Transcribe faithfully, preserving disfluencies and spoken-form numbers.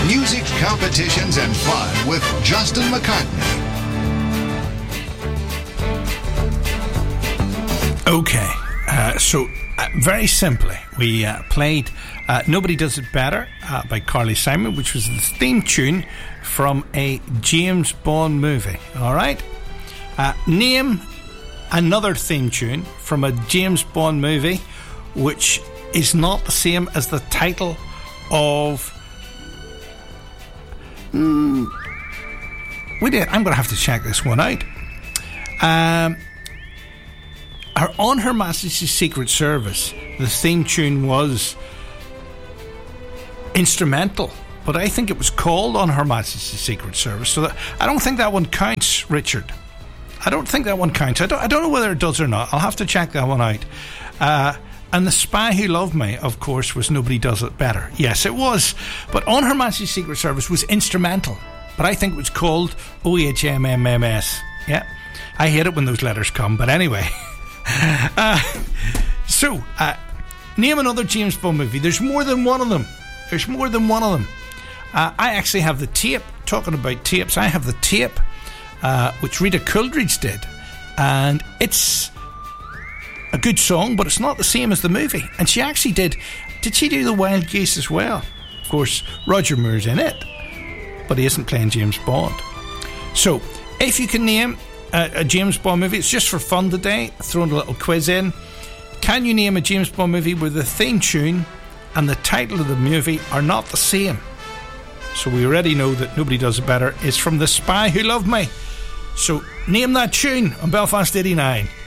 Music, competitions, and fun with Justin McCartney. Okay, uh, so uh, very simply, we uh, played uh, Nobody Does It Better uh, by Carly Simon, which was the theme tune from a James Bond movie. Alright? Uh, name another theme tune from a James Bond movie which is not the same as the title of... Mm, we did. I'm going to have to check this one out. Um... Her, on Her Majesty's Secret Service, the theme tune was instrumental, but I think it was called On Her Majesty's Secret Service. So that, I don't think that one counts, Richard. I don't think that one counts. I don't, I don't know whether it does or not. I'll have to check that one out. Uh, and The Spy Who Loved Me, of course, was Nobody Does It Better. Yes, it was. But On Her Majesty's Secret Service was instrumental, but I think it was called O H M M M S. Yeah, I hate it when those letters come, but anyway. Uh, so, uh, name another James Bond movie. There's more than one of them. There's more than one of them. Uh, I actually have the tape. Talking about tapes, I have the tape, uh, which Rita Coolidge did. And it's a good song, but it's not the same as the movie. And she actually did. Did she do The Wild Geese as well? Of course, Roger Moore's in it, but he isn't playing James Bond. So, if you can name A, a James Bond movie, it's just for fun today, throwing a little quiz in. Can you name a James Bond movie where the theme tune and the title of the movie are not the same? So we already know that Nobody Does It Better is from The Spy Who Loved Me. So name that tune on Belfast eighty-nine.